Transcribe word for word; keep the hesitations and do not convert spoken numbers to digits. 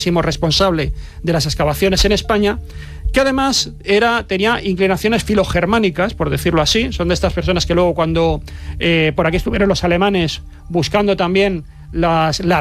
responsable de las excavaciones en España, que además era, tenía inclinaciones filogermánicas, por decirlo así. Son de estas personas que luego, cuando eh, por aquí estuvieron los alemanes buscando también las, las